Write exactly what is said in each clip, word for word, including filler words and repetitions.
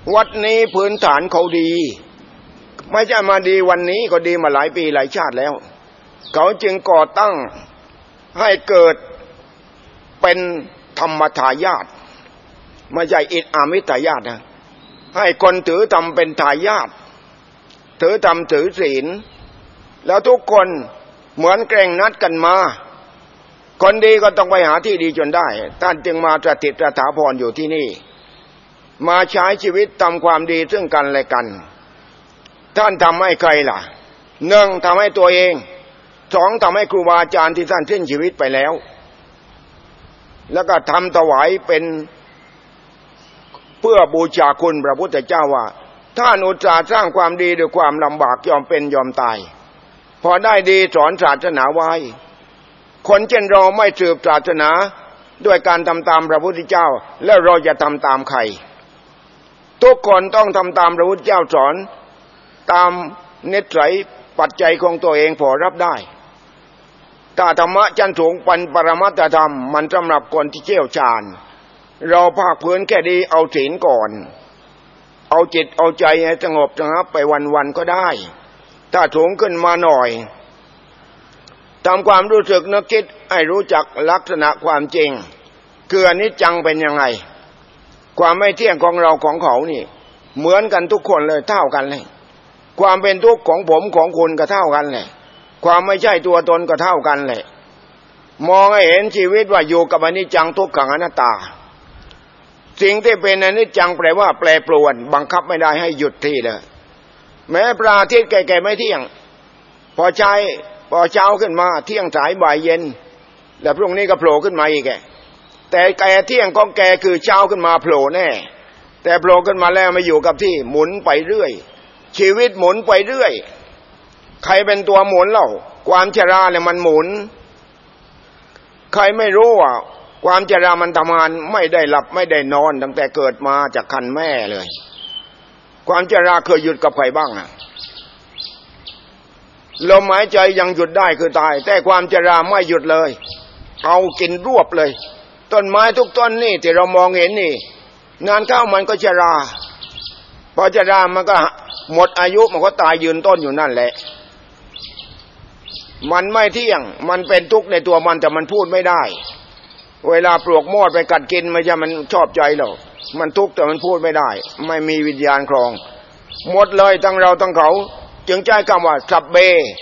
วัดนี้พื้นฐานเขาดีไม่ใช่มาดีวันนี้ก็ดีมาหลายปีหลายชาติแล้วเขาจึงก่อตั้งให้เกิดเป็นธรรมทายาทไม่ใช่อิทอามิทายาทนะให้คนถือธรรมเป็นทายาทถือธรรมถือศีลแล้วทุกคนเหมือนแกล้งนัดกันมาคนดีก็ต้องไปหาที่ดีจนได้ท่านจึงมาสถิตสถาพรอยู่ที่นี่มาใช้ชีวิตทำความดีซึ่งกันและกันท่านทำให้ใครล่ะหนึ่งทำให้ตัวเองสองทำให้ครูบาอาจารย์ที่ท่านสิ้นชีวิตไปแล้วแล้วก็ทำถวายเป็นเพื่อบูชาคุณพระพุทธเจ้าว่าท่านอุตส่าห์สร้างความดีด้วยความลำบากยอมเป็นยอมตายพอได้ดีสอนศาสนาไว้คนเช่นเราไม่สืบศาสนาด้วยการทำตามพระพุทธเจ้าแล้วเราจะทำตามใครทุกคนต้องทำตามพระพุทธเจ้าสอนตามนิสัยปัจจัยของตัวเองพอรับได้ถ้าธรรมะชั้นสูงเป็นปรมัตถธรรมมันสำหรับคนที่เชี่ยวชาญเราภาคพื้นแค่ดีเอาศีลก่อนเอาจิตเอาใจให้สงบสงับไปวันๆก็ได้ถ้าสูงขึ้นมาหน่อยทำความรู้สึกนึกคิดให้รู้จักลักษณะความจริงคืออนิจจังเป็นยังไงความไม่เที่ยงของเราของเขานี่เหมือนกันทุกคนเลยเท่ากันเลยความเป็นทุกข์ของผมของคุณก็เท่ากันเลยความไม่ใช่ตัวตนก็เท่ากันเลยมองให้เห็นชีวิตว่าอยู่กับอนิจจังทุกขังอนัตตาสิ่งที่เป็นอนิจจังแปลว่าแปรปรวนบังคับไม่ได้ให้หยุดที่เลยแม้พระอาทิตย์แก่ๆไม่เที่ยงพอใช้พอเช้าขึ้นมาเที่ยงสายบ่ายเย็นแล้วพรุ่งนี้ก็โผล่ขึ้นมาอีกแกแต่แก่เที่ยงของแกคือเช้าขึ้นมาโผล่แน่แต่โผล่ขึ้นมาแล้วไม่อยู่กับที่หมุนไปเรื่อยชีวิตหมุนไปเรื่อยใครเป็นตัวหมุนเล่าความชราเนี่ยมันหมุนใครไม่รู้ว่าความชรามันทำงานไม่ได้หลับไม่ได้นอนตั้งแต่เกิดมาจากครรภ์แม่เลยความชราเคยหยุดกับใครบ้างอะลมหายใจยังหยุดได้คือตายแต่ความชราไม่หยุดเลยเอากินรวบเลยต้นไม้ทุกต้นนี่ที่เรามองเห็นนี่นานเข้ามันก็ชราพอชรามันก็หมดอายุมันก็ตายยืนต้นอยู่นั่นแหละมันไม่เที่ยงมันเป็นทุกข์ในตัวมันแต่มันพูดไม่ได้เวลาปลวกมอดไปกัดกินไม่ใช่มันชอบใจหรอกมันทุกข์แต่มันพูดไม่ได้ไม่มีวิญญาณครองหมดเลยทั้งเราทั้งเขาจึงใช้คำว่าสัพเพ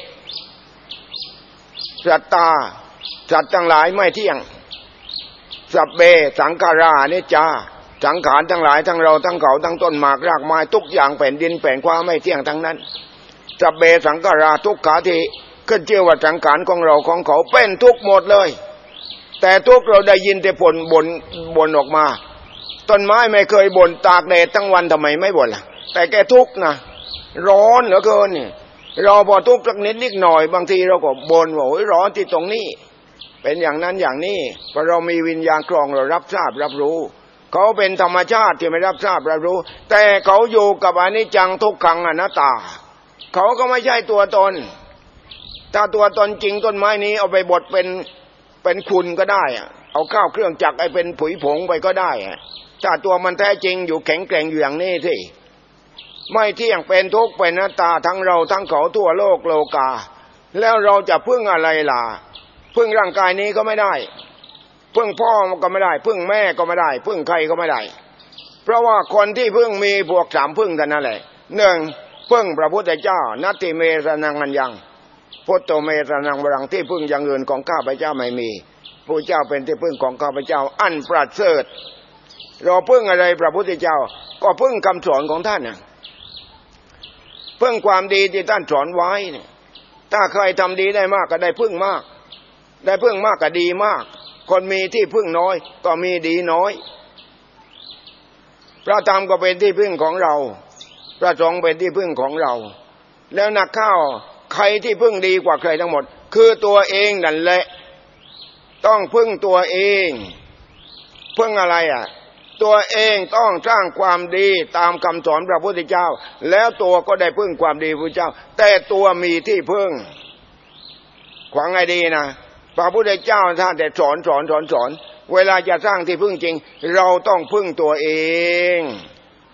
สัตตาสัตว์ทั้งหลายไม่เที่ยงสัพเพสังขารานิจจาสังขารทั้งหลายทั้งเราทั้งเขาทั้งต้นหมากรากไม้ทุกอย่างแผ่นดินแผ่นความไม่เที่ยงทั้งนั้นสัพเพสังขาราทุกขาทิขึ้นชื่อว่าสังขารของเราของเขาเป็นทุกข์หมดเลยแต่ทุกเราได้ยินแต่ผลบ่นบ่นออกมาต้นไม้ไม่เคยบ่นตากแดดทั้งวันทำไมไม่บ่นล่ะแต่แกทุกข์นะร้อนเหลือเกินนี่เราพอทุกข์สักนิดนิดหน่อยบางทีเราก็บ่นว่าโอ้ยร้อนที่ตรงนี้เป็นอย่างนั้นอย่างนี้เพราะเรามีวิญญาณครองเรารับทราบรับรู้เขาเป็นธรรมชาติที่ไม่รับทราบรับรู้แต่เขาอยู่กับอนิจจังทุกขังอนัตตาเขาก็ไม่ใช่ตัวตนถ้าตัวตนจริงต้นไม้นี้เอาไปบดเป็นเป็นคุณก็ได้เอาข้าวเครื่องจักรไอ้เป็นผุยผงไปก็ได้ถ้าตัวมันแท้จริงอยู่แข็งแกร่งอยู่อย่างนี้สิไม่เที่ยงเป็นทุกข์เป็นอนัตตาทั้งเราทั้งเขาทั่วโลกโลกาแล้วเราจะพึ่งอะไรล่ะพึ่งร่างกายนี้ก็ไม่ได้พึ่งพ่อก็ไม่ได้พึ่งแม่ก็ไม่ได้พึ่งใครก็ไม่ได้เพราะว่าคนที่พึ่งมีพวกสามพึ่งเท่านั้นแหละหนึ่งพึ่งพระพุทธเจ้านัตติเมสนังมัญญังพุทโธเมสนังวรังที่พึ่งอย่างอื่นของข้าพเจ้าไม่มีพระเจ้าเป็นที่พึ่งของข้าพเจ้าอันประเสริฐเราพึ่งอะไรพระพุทธเจ้าก็พึ่งคำสอนของท่านน่ะพึ่งความดีที่ท่านสอนไว้เนี่ยถ้าใครทำดีได้มากก็ได้พึ่งมากได้พึ่งมากก็ดีมากคนมีที่พึ่งน้อยก็มีดีน้อยพระธรรมก็เป็นที่พึ่งของเราพระสงฆ์เป็นที่พึ่งของเราแล้วนักข้าวใครที่พึ่งดีกว่าใครทั้งหมดคือตัวเองนั่นแหละต้องพึ่งตัวเองพึ่งอะไรอ่ะตัวเองต้องสร้างความดีตามคำสอนพระพุทธเจ้าแล้วตัวก็ได้พึ่งความดีพระเจ้าแต่ตัวมีที่พึ่งขวางไงดีนะพระพุทธเจ้าท่านแต่สอนสอนสอนสอนเวลาจะสร้างที่พึ่งจริงเราต้องพึ่งตัวเอง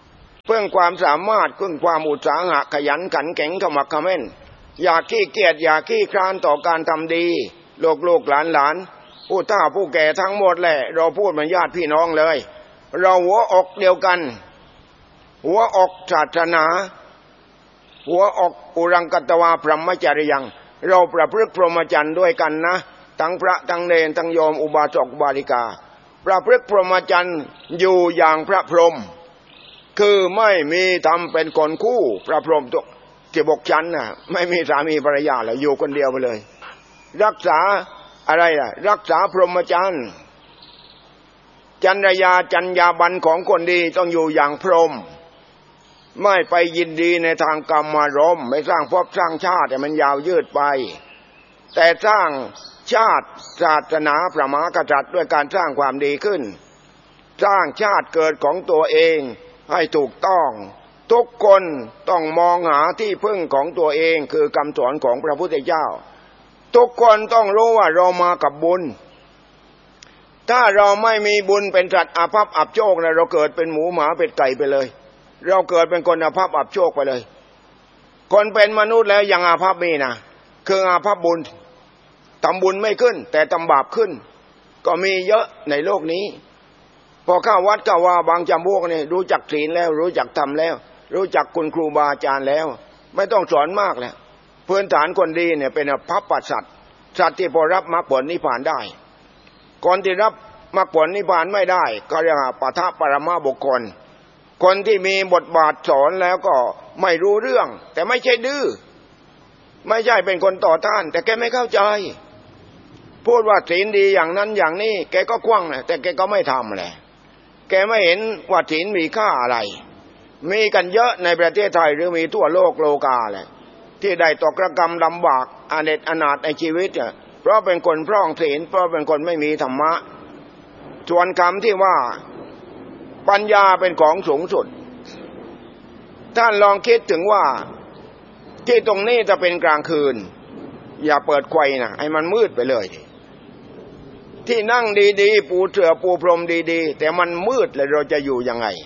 เพิ่งความสามารถขึ้นความอุตสาหะขยันขันแข็งขมักเขม้นอย่าขี้เกียจอย่าขี้คร้านต่อการทำดีโลกโลกหลานหลานผู้เฒ่าผู้แก่ทั้งหมดแหละเราพูดเหมือนญาติพี่น้องเลยเราหัวอกเดียวกันหัวอกศาสนาหัวอกอุรังกตวาพรหมจริยังเราประพฤติพรหมจรรย์ด้วยกันนะทั้งพระทั้งเนรทั้งโยมอุบาสกอุบาสิกาประพฤติพรหมจรรย์อยู่อย่างพระพรหมคือไม่มีทำเป็นคนคู่พระพรหมตัวที่บอกฉันน่ะไม่มีสามีภรรยาแล้วอยู่คนเดียวไปเลยรักษาอะไรล่ะรักษาพรหมจรรย์จรรยาจรรยาบรรณของคนดีต้องอยู่อย่างพรหมไม่ไปยินดีในทางกรรมารมณ์ไม่สร้างภพสร้างชาติให้มันยาวยืดไปแต่สร้างชาติศาสนาพระมหากษัตริย์ด้วยการสร้างความดีขึ้นสร้างชาติเกิดของตัวเองให้ถูกต้องทุกคนต้องมองหาที่พึ่งของตัวเองคือคำสอนของพระพุทธเจ้าทุกคนต้องรู้ว่าเรามากับบุญถ้าเราไม่มีบุญเป็นสัตว์อาภัพอับโชคนะเราเกิดเป็นหมูหมาเป็ดไก่ไปเลยเราเกิดเป็นคนอาภัพอับโชคไปเลยคนเป็นมนุษย์แล้วยังอาภัพมีนะคืออาภัพบุญทำบุญไม่ขึ้นแต่ทำบาปขึ้นก็มีเยอะในโลกนี้พอเข้าวัดเข้าว่าบางจำพวกนี่รู้จักศีลแล้วรู้จักธรรมแล้วรู้จักคุณครูบาอาจารย์แล้วไม่ต้องสอนมากแล้วพื้นฐานคนดีเนี่ยเป็นภัพปสัตว์สัตว์ที่พอรับมรรคผลนิพพานได้คนที่รับมรรคผลนิพพานไม่ได้ก็เรียกว่าปทะปรมาบุคคลคนที่มีบทบาทสอนแล้วก็ไม่รู้เรื่องแต่ไม่ใช่ดื้อไม่ใช่เป็นคนต่อต้านแต่แกไม่เข้าใจพูดว่าศีลดีอย่างนั้นอย่างนี้แกก็คว่ำแต่แกก็ไม่ทำเลยแกไม่เห็นว่าศีลมีค่าอะไรมีกันเยอะในประเทศไทยหรือมีทั่วโลกโลกาเลยที่ได้ตกระกรรมลำบากอเนจอนาถในชีวิตเนี่ยเพราะเป็นคนพร่องศีลเพราะเป็นคนไม่มีธรรมะส่วนคำที่ว่าปัญญาเป็นของสูงสุดท่านลองคิดถึงว่าที่ตรงนี้จะเป็นกลางคืนอย่าเปิดไฟนะให้มันมืดไปเลยที่นั่งดีๆปูเสื่อปูพรมดีๆแต่มันมืดเลยเราจะอยู่ยังไง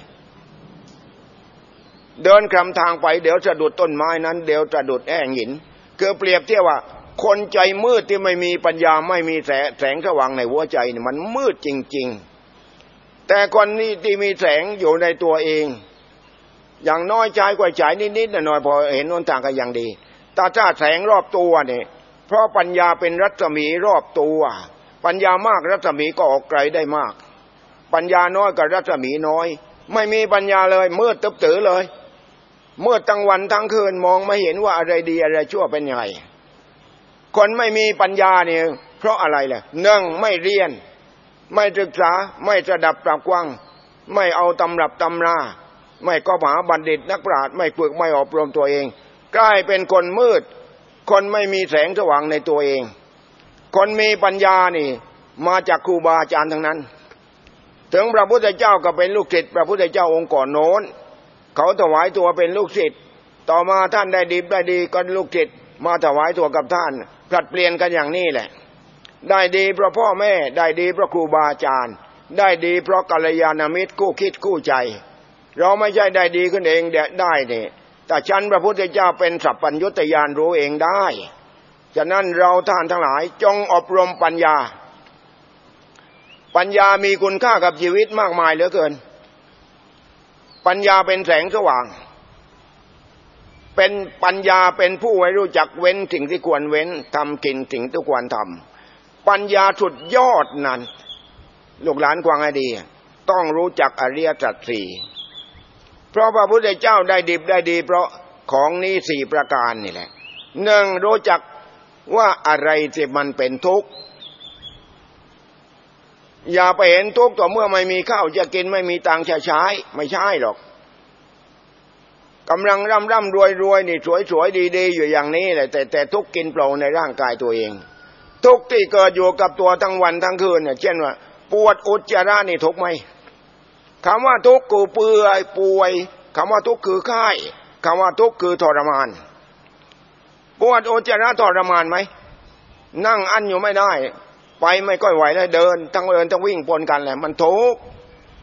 เดินคลำทางไปเดี๋ยวสะดุดต้นไม้นั้นเดี๋ยวสะดุดแอ่งหินคือเปรียบเทียบว่าคนใจมืดที่ไม่มีปัญญาไม่มีแสงแสงสว่างในหัวใจนี่มันมืดจริงๆแต่คนนี้ที่มีแสงอยู่ในตัวเองอย่างน้อยใจกว่าใจนิดๆหน่อยๆพอเห็นหนทางก็ยังดีแต่ถ้าแสงรอบตัวเนี่ยเพราะปัญญาเป็นรัศมีรอบตัวปัญญามากรัศมีก็ออกไกลได้มากปัญญาน้อยกับรัศมีน้อยไม่มีปัญญาเลยมืดตึ๊บตื้อเลยมืดทั้งวันทั้งคืนมองไม่เห็นว่าอะไรดีอะไรชั่วเป็นยังไงคนไม่มีปัญญาเนี่ยเพราะอะไรล่ะหนึ่งไม่เรียนไม่ศึกษาไม่สดับปรับกว้างไม่เอาตำรับตำราไม่ก็หาบัณฑิตนักปราชญ์ไม่ฝึกไม่อบรมตัวเองกลายเป็นคนมืดคนไม่มีแสงสว่างในตัวเองคนมีปัญญานี่มาจากครูบาอาจารย์ทั้งนั้นถึงพระพุทธเจ้าก็เป็นลูกศิษย์พระพุทธเจ้าองค์ก่อนโน้นเขาถวายตัวเป็นลูกศิษย์ต่อมาท่านได้ดีได้ดีก็ลูกศิษย์มาถวายตัวกับท่านผลัดเปลี่ยนกันอย่างนี้แหละได้ดีเพราะพ่อแม่ได้ดีเพราะครูบาอาจารย์ได้ดีเพราะกัลยาณมิตรคู่คิดคู่ใจเราไม่ใช่ได้ดีขึ้นเองได้เนี่ยแต่ฉันพระพุทธเจ้าเป็นสัพพัญญุตญาณรู้เองได้ฉะนั้นเราท่านทั้งหลายจงอบรมปัญญาปัญญามีคุณค่ากับชีวิตมากมายเหลือเกินปัญญาเป็นแสงสว่างเป็นปัญญาเป็นผู้ไว้รู้จักเว้นสิ่งที่ควรเว้นทำกินสิ่งที่ควรทำปัญญาสุดยอดนั้นลูกหลานกวางให้ดีต้องรู้จักอริยสัจสี่เพราะพระพุทธเจ้าได้ดิบได้ดีเพราะของนี้สี่ประการนี่แหละหนึ่งรู้จักว่าอะไรที่มันเป็นทุกข์อย่าไปเห็นทุกข์ต่อเมื่อไม่มีข้าวจะกินไม่มีตังค์จะใช้ไม่ใช่หรอกกำลังร่ำร่ำรวยรวยนี่สวยสวยดีดีอยู่อย่างนี้แหละแต่แต่ทุกข์กินเปล่าในร่างกายตัวเองทุกข์ที่เกิดอยู่กับตัวทั้งวันทั้งคืนเนี่ยเช่นว่าปวดอุจจาระนี่ทุกข์ไหมคำว่าทุกข์คือเปื่อยป่วยคำว่าทุกข์คือไข้คำว่าทุกข์คือทรมานปวดอุจจาระทรมานไหมนั่งอั้นอยู่ไม่ได้ไปไม่ค่อยไหวแล้วเดินทั้งเดินทั้งวิ่งปนกันแหละมันทุกข์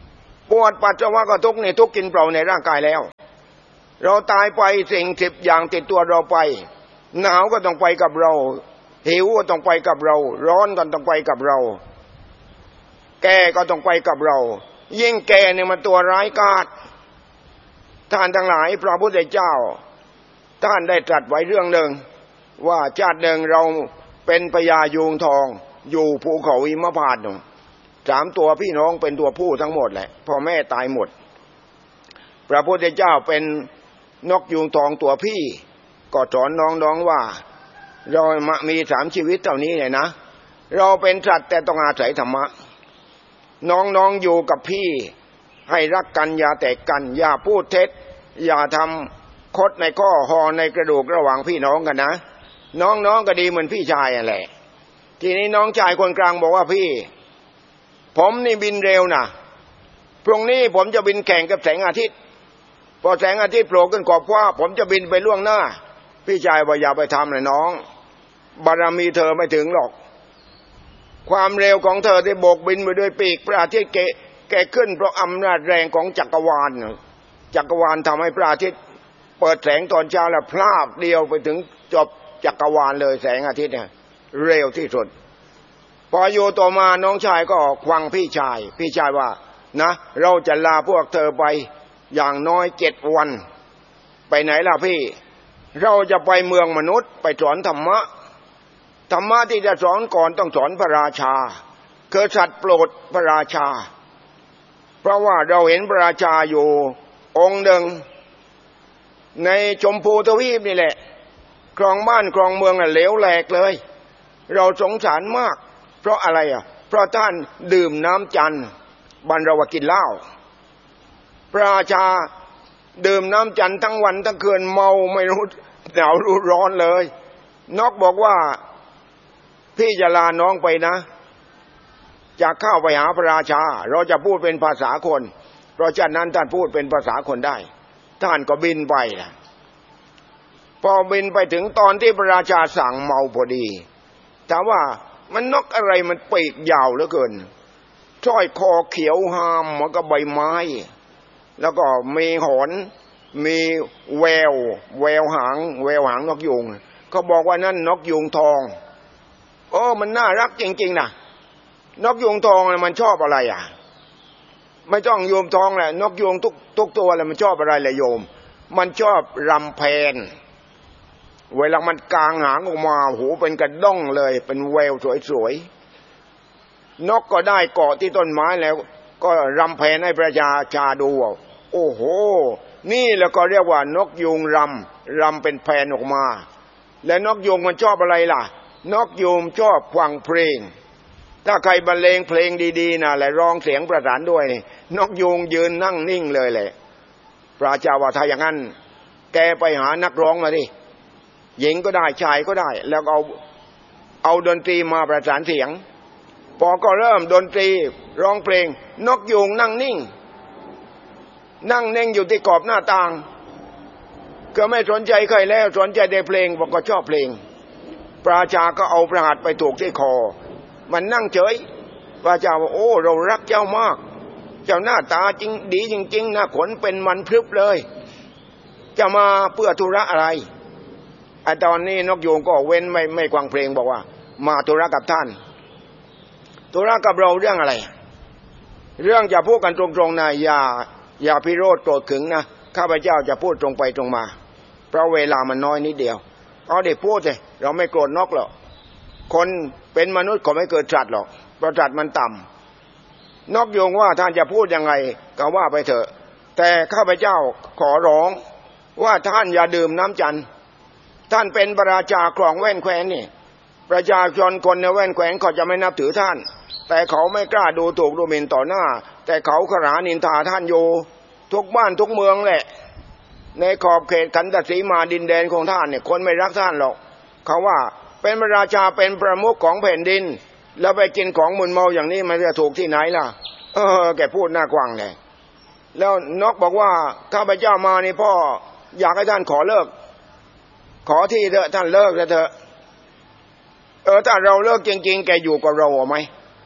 ปวดปัสสาวะก็ทุกข์นี่ทุกข์กินเปล่าในร่างกายแล้วเราตายไปสิ่งสิบอย่างติดตัวเราไปหนาวก็ต้องไปกับเราหิวก็ต้องไปกับเราร้อนก็ต้องไปกับเราแก่ก็ต้องไปกับเรายิ่งแก่เนี่ยมันตัวร้ายกาจท่านทั้งหลายพระพุทธเจ้าท่านได้ตรัสไว้เรื่องหนึ่งว่าชาติหนึ่งเราเป็นพญายูงทองอยู่ภูเขาหิมพานต์สามตัวพี่น้องเป็นตัวผู้ทั้งหมดแหละพ่อแม่ตายหมดพระพุทธเจ้าเป็นนกยูงทองตัวพี่ก็สอนน้องๆว่าเรามีสามชีวิตเท่านี้เลยนะเราเป็นสัตว์แต่ต้องอาศัยธรรมะน้องๆอยู่กับพี่ให้รักกันอย่าแตกกันอย่าพูดเท็จอย่าทำคดในข้อหอในกระดูกระหว่างพี่น้องกันนะน้องๆก็ดีเหมือนพี่ชายอะไรทีนี้น้องชายคนกลางบอกว่าพี่ผมนี่บินเร็วนะพรุ่งนี้ผมจะบินแข่งกับแสงอาทิตย์พอแสงอาทิตย์โผล่ขึ้นขอบฟ้าผมจะบินไปล่วงหน้าพี่ชายว่าอย่าไปทำเลยน้องบารมีเธอไม่ถึงหรอกความเร็วของเธอที่โบกบินไปด้วยปีกพระอาทิตย์แกขึ้นเพราะอำนาจแรงของจักรวาลจักรวาลทำให้พระอาทิตย์เปิดแสงตอนเช้าแล้วพลาดเดียวไปถึงจบจักรวาลเลยแสงอาทิตย์เนี่ยเร็วที่สุดพออยู่ต่อมาน้องชายก็ควังพี่ชายพี่ชายว่านะเราจะลาพวกเธอไปอย่างน้อยเจ็ดวันไปไหนล่ะพี่เราจะไปเมืองมนุษย์ไปสอนธรรมะธรรมะที่จะสอนก่อนต้องสอนพระราชาคือสัตว์โปรดพระราชาเพราะว่าเราเห็นพระราชาอยู่องค์หนึ่งในชมพูทวีปนี่แหละครองบ้านครองเมืองน่ะเหลวแหลกเลยเราสงสารมากเพราะอะไรอ่ะเพราะท่านดื่มน้ำจันทร์บ้านเราว่ากินเหล้าพระราชาดื่มน้ำจันทร์ทั้งวันทั้งคืนเมาไม่รู้หนาวรู้ร้อนเลยนกบอกว่าพี่จะลาน้องไปนะจะเข้าไปหาพระราชาเราจะพูดเป็นภาษาคนเพราะฉะนั้นท่านพูดเป็นภาษาคนได้ท่านก็บินไปนะพอบินไปถึงตอนที่พระราชาสั่งเมาพอดีถามว่ามันนกอะไรมันปีกยาวเหลือเกินช้อยคอเขียวหามเหมือนกับใบไม้แล้วก็มีหอนมีแววแววหางแววหางนกยูงเขาบอกว่านั่นนกยูงทองโอ้มันน่ารักจริงๆนะนกยูงทองมันชอบอะไรอ่ะไม่ต้องโยมทองแหละนกยูงทุกทุกตัวเลยมันชอบอะไรเลยโยมมันชอบรำแพนเวลามันกางหางออกมาหูเป็นกระด้งเลยเป็นแววสวยๆนกก็ได้เกาะที่ต้นไม้แล้วก็รำแพนให้ประชาชาดูโอ้โหนี่แล้วก็เรียกว่านกยูงรำรำเป็นแพนออกมาและนกยูงมันชอบอะไรล่ะนกยูงชอบฟังเพลงถ้าใครบรรเลงเพลงดีๆนะและร้องเสียงประสานด้วยนี่นกยูงยืนนั่งนิ่งเลยแหละพระเจ้าว่าถ้าอย่างนั้นแกไปหานักร้องมาดิหญิงก็ได้ชายก็ได้แล้วเอาเอาดนตรีมาประสานเสียงพอก็เริ่มดนตรีร้องเพลงนกยูงนั่งนิ่งนั่งนิ่งอยู่ที่ขอบหน้าต่างก็ไม่สนใจใครแล้วสนใจแต่เพลงบอกก็ชอบเพลงพระราชาก็เอาพระหัตถ์ไปถูกที่คอมันนั่งเฉยพระเจ้าว่าโอ้เรารักเจ้ามากเจ้าหน้าตาจริงดีจริงๆนะขนเป็นมันพรึบเลยจะมาเพื่อธุระอะไรไอ้ตอนนี้นกยูงก็เว้นไม่ไม่ฟังเพลงบอกว่ามาธุระกับท่านธุระกับเราเรื่องอะไรเรื่องจะพูดกันตรงๆนะอย่าอย่าพิโรธโกรธขึงนะข้าพเจ้าจะพูดตรงไปตรงมาเพราะเวลามันน้อยนิดเดียวเอาเด็กพูดเลยเราไม่โกรธนกหรอกคนเป็นมนุษย์ก็ไม่เกิดสัตว์หรอกเพราะสัตว์มันต่ำนกยูงว่าท่านจะพูดยังไงก็ว่าไปเถอะแต่ข้าพเจ้าขอร้องว่าท่านอย่าดื่มน้ำจันทร์ท่านเป็นพระราชาครองแว่นแคว้นนี่ประชาชนคนในแว่นแคว้นเขาจะไม่นับถือท่านแต่เขาไม่กล้าดูถูกดูหมิ่นต่อหน้าแต่เขาขรานนินทาท่านอยู่ทุกบ้านทุกเมืองแหละในขอบเขตขันธสีมาดินแดนของท่านเนี่ยคนไม่รักท่านหรอกเขาว่าเป็นพระราชาเป็นประมุขของแผ่นดินแล้วไปกินของมึนเมาอย่างนี้มันจะถูกที่ไหนล่ะเออแกพูดหน้ากว้างเลยแล้วนกบอกว่าข้าพเจ้ามานี่พ่ออยากให้ท่านขอเลิกขอที่เถอะท่านเลิกเถอะเออถ้าเราเลิกจริงๆแกอยู่กับเราไหม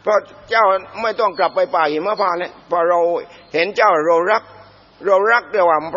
เพราะเจ้าไม่ต้องกลับไปป่าหิมพานต์แล้วพอเราเห็นเจ้าเรารักเรารักเดียวว่า